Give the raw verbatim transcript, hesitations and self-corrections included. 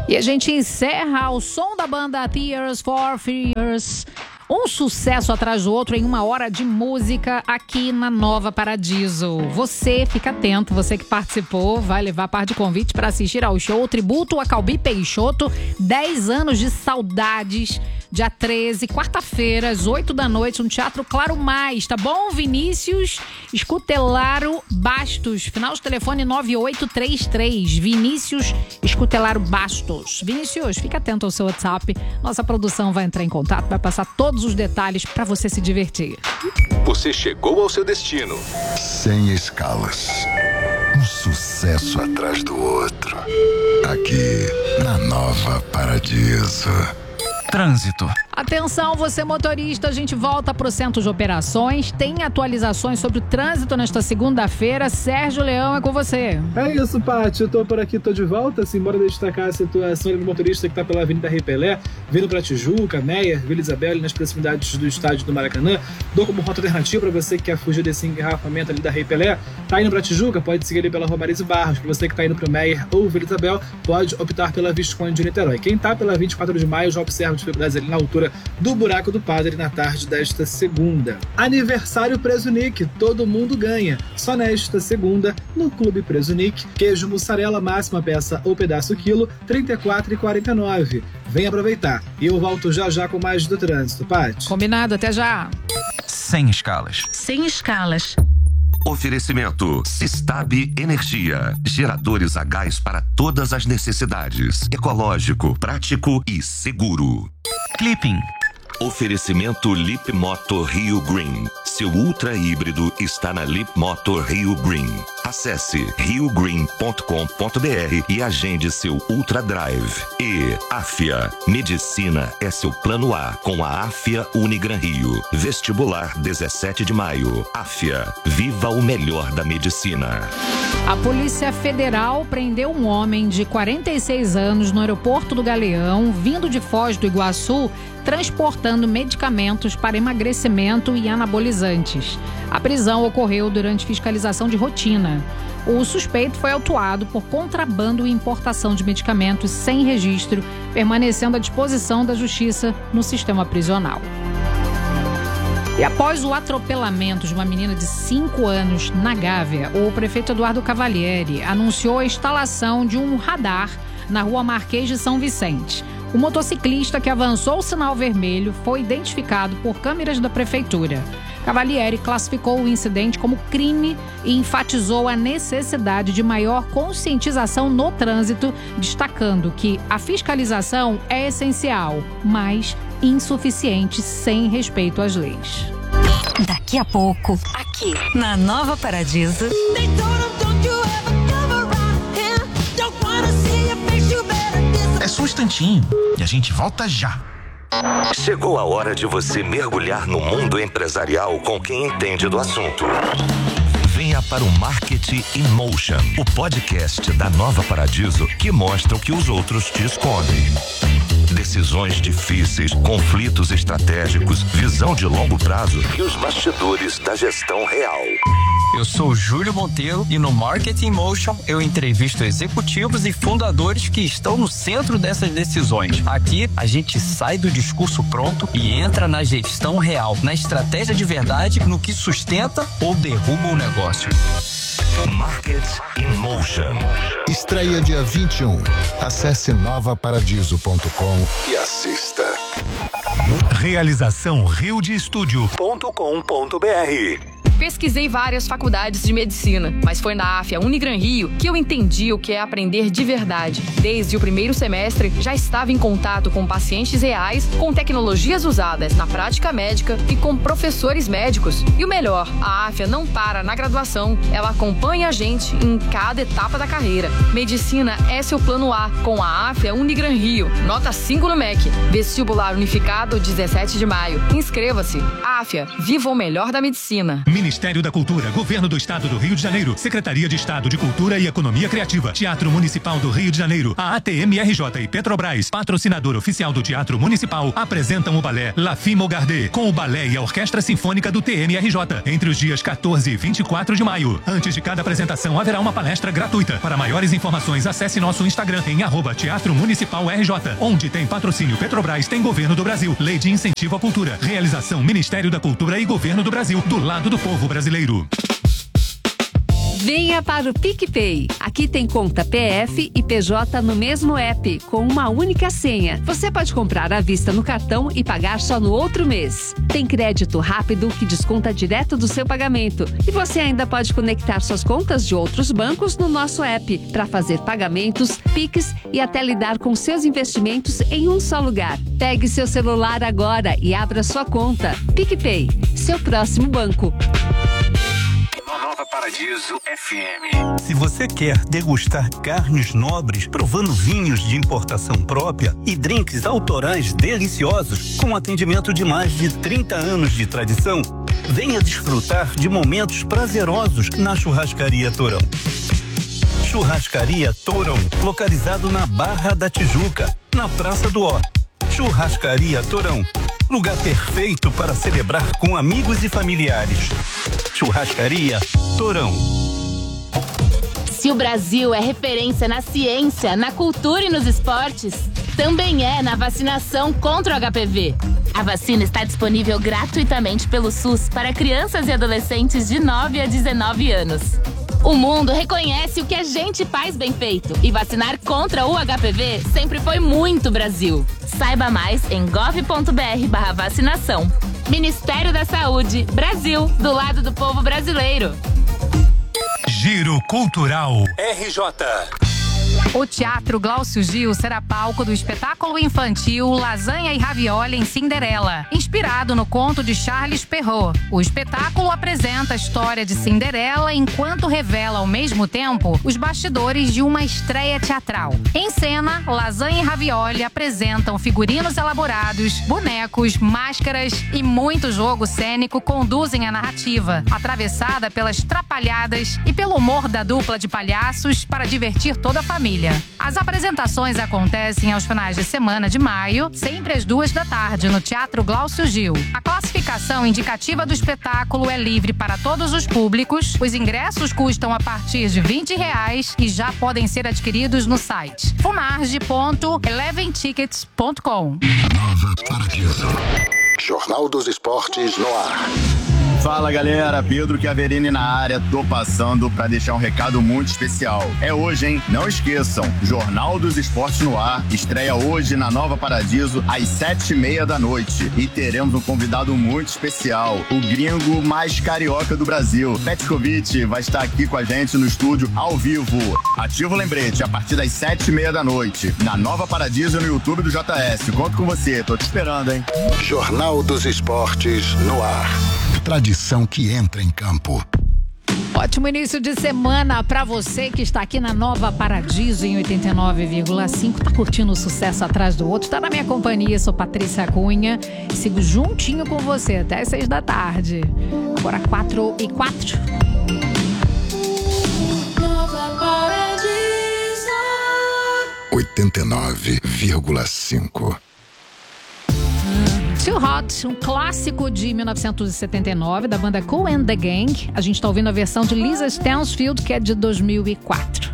E a gente encerra ao som da banda Tears for Fears. Um sucesso atrás do outro em uma hora de música aqui na Nova Paradiso. Você, fica atento, você que participou, vai levar par de convite para assistir ao show Tributo a Calbi Peixoto, dez anos de saudades, dia treze, quarta-feira, às oito da noite, no Teatro Claro Mais, tá bom? Vinícius Escutelaro Bastos, final de telefone nove oito três três, Vinícius Escutelaro Bastos. Vinícius, fica atento ao seu WhatsApp, nossa produção vai entrar em contato, vai passar todos os detalhes para você se divertir. Você chegou ao seu destino. Sem escalas. Um sucesso atrás do outro. Aqui, na Nova Paradiso. Trânsito. Atenção, você motorista, a gente volta para o centro de operações. Tem atualizações sobre o trânsito nesta segunda-feira. Sérgio Leão, é com você. É isso, Paty. Eu tô por aqui, tô de volta. Assim, bora destacar a situação do motorista que tá pela Avenida Rei Pelé, vindo para Tijuca, Meier, Vila Isabel, nas proximidades do estádio do Maracanã. Dou como rota alternativa para você que quer fugir desse engarrafamento ali da Rei Pelé. Tá indo para Tijuca? Pode seguir ali pela Rua Marise Barros. Para você que tá indo pro Meier ou Vila Isabel, pode optar pela Visconde de Niterói. Quem tá pela vinte e quatro de maio já observa dificuldades ali na altura do Buraco do Padre na tarde desta segunda. Aniversário Preso Nick, todo mundo ganha. Só nesta segunda, no Clube Preso Nick, queijo mussarela máxima peça ou pedaço quilo, trinta e quatro reais e quarenta e nove centavos. Vem aproveitar. E eu volto já já com mais do trânsito, Paty. Combinado, até já. Sem escalas. Sem escalas. Oferecimento Sistab Energia. Geradores a gás para todas as necessidades. Ecológico, prático e seguro. Clipping. Oferecimento Lip Motor Rio Green. Seu ultra híbrido está na Lip Motor Rio Green. Acesse rio green ponto com ponto b r e agende seu Ultra Drive. E Afia. Medicina é seu plano A com a Afia Unigran Rio. Vestibular dezessete de maio. Afia. Viva o melhor da medicina. A Polícia Federal prendeu um homem de quarenta e seis anos no aeroporto do Galeão, vindo de Foz do Iguaçu, transportando medicamentos para emagrecimento e anabolizantes. A prisão ocorreu durante fiscalização de rotina. O suspeito foi autuado por contrabando e importação de medicamentos sem registro, permanecendo à disposição da Justiça no sistema prisional. E após o atropelamento de uma menina de cinco anos na Gávea, o prefeito Eduardo Cavalieri anunciou a instalação de um radar na rua Marquês de São Vicente. O motociclista que avançou o sinal vermelho foi identificado por câmeras da prefeitura. Cavalieri classificou o incidente como crime e enfatizou a necessidade de maior conscientização no trânsito, destacando que a fiscalização é essencial, mas insuficiente sem respeito às leis. Daqui a pouco, aqui na Nova Paradiso. É só um instantinho e a gente volta já. Chegou a hora de você mergulhar no mundo empresarial com quem entende do assunto. Venha para o Marketing in Motion, o podcast da Nova Paradiso que mostra o que os outros te escondem. Decisões difíceis, conflitos estratégicos, visão de longo prazo e os bastidores da gestão real. Eu sou Júlio Monteiro e no Marketing Motion eu entrevisto executivos e fundadores que estão no centro dessas decisões. Aqui a gente sai do discurso pronto e entra na gestão real, na estratégia de verdade, no que sustenta ou derruba o negócio. Marketing in Motion. Estreia dia vinte e um. Acesse nova paradiso ponto com e assista. Realização rio de estúdio ponto com ponto b r. Pesquisei várias faculdades de medicina, mas foi na Afia Unigran Rio que eu entendi o que é aprender de verdade. Desde o primeiro semestre, já estava em contato com pacientes reais, com tecnologias usadas na prática médica e com professores médicos. E o melhor, a Afia não para na graduação, ela acompanha a gente em cada etapa da carreira. Medicina é seu plano A com a Afia Unigran Rio. Nota cinco no M E C. Vestibular unificado dezessete de maio. Inscreva-se. Afia, viva o melhor da medicina. Ministério da Cultura, Governo do Estado do Rio de Janeiro, Secretaria de Estado de Cultura e Economia Criativa, Teatro Municipal do Rio de Janeiro, a A T M R J e Petrobras, patrocinador oficial do Teatro Municipal, apresentam o balé La Fimo Gardé, com o balé e a Orquestra Sinfônica do T M R J, entre os dias quatorze e vinte e quatro de maio. Antes de cada apresentação haverá uma palestra gratuita. Para maiores informações, acesse nosso Instagram em arroba Teatro Municipal R J, onde tem patrocínio Petrobras, tem Governo do Brasil, Lei de Incentivo à Cultura, realização Ministério da Cultura e Governo do Brasil, do lado do povo brasileiro. Venha para o PicPay. Aqui tem conta P F e P J no mesmo app, com uma única senha. Você pode comprar à vista no cartão e pagar só no outro mês. Tem crédito rápido que desconta direto do seu pagamento. E você ainda pode conectar suas contas de outros bancos no nosso app para fazer pagamentos, Pix e até lidar com seus investimentos em um só lugar. Pegue seu celular agora e abra sua conta. PicPay, seu próximo banco. Nova Paradiso F M. Se você quer degustar carnes nobres, provando vinhos de importação própria e drinks autorais deliciosos, com atendimento de mais de trinta anos de tradição, venha desfrutar de momentos prazerosos na Churrascaria Torão. Churrascaria Torão, localizado na Barra da Tijuca, na Praça do Ó. Churrascaria Torão, lugar perfeito para celebrar com amigos e familiares. Churrascaria Torão. Se o Brasil é referência na ciência, na cultura e nos esportes, também é na vacinação contra o H P V. A vacina está disponível gratuitamente pelo SUS para crianças e adolescentes de nove a dezenove anos. O mundo reconhece o que a gente faz bem feito e vacinar contra o H P V sempre foi muito Brasil. Saiba mais em gov ponto br barra vacinação. Ministério da Saúde, Brasil, do lado do povo brasileiro. Giro Cultural R J. O Teatro Glaucio Gil será palco do espetáculo infantil Lasanha e Ravioli em Cinderela, inspirado no conto de Charles Perrault. O espetáculo apresenta a história de Cinderela enquanto revela ao mesmo tempo os bastidores de uma estreia teatral. Em cena, Lasanha e Ravioli apresentam figurinos elaborados, bonecos, máscaras e muito jogo cênico conduzem a narrativa, atravessada pelas trapalhadas e pelo humor da dupla de palhaços para divertir toda a família. As apresentações acontecem aos finais de semana de maio, sempre às duas da tarde, no Teatro Glaucio Gil. A classificação indicativa do espetáculo é livre para todos os públicos. Os ingressos custam a partir de vinte reais e já podem ser adquiridos no site funarge ponto eleven tickets ponto com. Nova Paradiso. Jornal dos Esportes no ar. Fala galera, Pedro Chiaverini na área, tô passando pra deixar um recado muito especial. É hoje, hein? Não esqueçam, Jornal dos Esportes no ar, estreia hoje na Nova Paradiso às sete e meia da noite. E teremos um convidado muito especial, o gringo mais carioca do Brasil, Petkovic, vai estar aqui com a gente no estúdio ao vivo. Ativa o lembrete a partir das sete e meia da noite, na Nova Paradiso no YouTube do J S. Conto com você, tô te esperando, hein? Jornal dos Esportes no ar. Tradição que entra em campo. Ótimo início de semana para você que está aqui na Nova Paradiso em oitenta e nove vírgula cinco. Tá curtindo o sucesso atrás do outro? Tá na minha companhia, sou Patrícia Cunha. Sigo juntinho com você até as seis da tarde. Agora quatro e quatro. Nova Paradiso. oitenta e nove vírgula cinco. Too Hot, um clássico de mil novecentos e setenta e nove da banda Kool and the Gang. A gente tá ouvindo a versão de Lisa Stansfield, que é de dois mil e quatro.